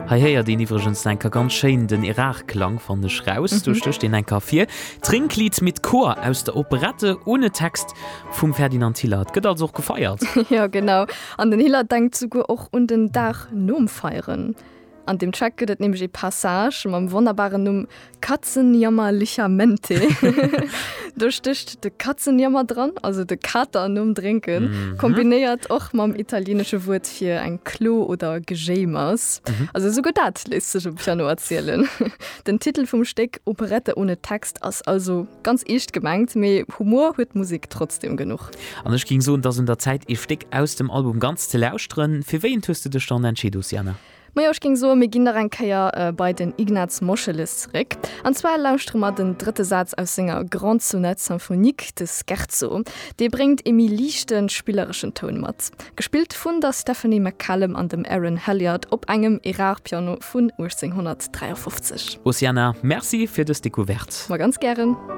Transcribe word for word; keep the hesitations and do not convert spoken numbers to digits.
Heier den iwwergens enker ganz schein den Irak-Klang von de Schraus, mhm. du stöcht den ein Kaffee. Trinklied mit Chor aus der Operette ohne Text vum Ferdinand Hillard. Gëtt also auch gefeiert. Ja genau. An den Hillard denkt sogar auch un den Dach Nom feieren. An dem Track gëtt nämlich e Passage mam wunderbaren Numm Katzenjammerlichamente. Du sticht de Katzenjammer dran, also de Kater Numm trinken, mhm. kombiniert och mam italienische Wort fir ein Klo oder Gejemers. Mhm. Also so gut dat lässt sich op Piano erzählen. Den Titel vom Steck Operette ohne Text ass also ganz echt gemeint, méi Humor huet Musik trotzdem genug. An ich ging so, dass in der Zeit e Steck aus dem Album ganz ze lausren. Fir wen tuste de stand entschidus, Janne? Majoch ging so mé Ginnerenkeier äh, bei den Ignaz Moscheles rek. Anzwe lausstrmmer den dritte Satz aus Sänger Grand Sonette Symphonique des Scherzo. De bringt emi lichten spielerischen Ton mat. Gespielt vun der Stephanie McCallum an dem Aaron Halliard op engem Irak-Piano vun achtzehnhundertdreiundfünfzig. Oceana, merci fir das Dekuvert. War ganz gern.